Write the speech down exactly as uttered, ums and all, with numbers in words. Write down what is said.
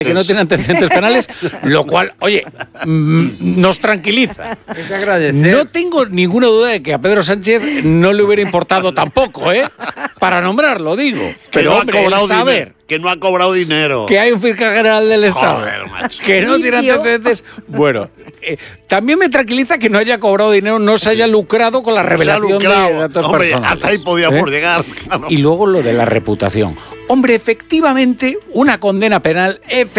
que no tiene antecedentes penales, lo cual, oye, mmm, nos tranquiliza. No tengo ninguna duda de que a Pedro Sánchez no le hubiera importado tampoco, ¿eh? Para nombrarlo, digo. Pero, no hombre, ha cobrado saber dinero, que no ha cobrado dinero. que hay un fiscal general del Estado Joder, macho. que no tiene antecedentes. Bueno, eh, también me tranquiliza que no haya cobrado dinero, no se haya lucrado con la revelación de datos Hombre, personales. hasta ahí podíamos ¿eh? llegar. Claro. Y luego lo de la reputación. Hombre, efectivamente, una condena penal, efectivamente.